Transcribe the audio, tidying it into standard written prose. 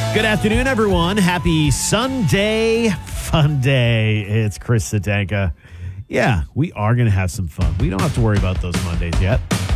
Good afternoon, everyone. Happy Sunday fun day. It's Chris Satanka. Yeah, we are going to have some fun. We don't have to worry about those Mondays yet.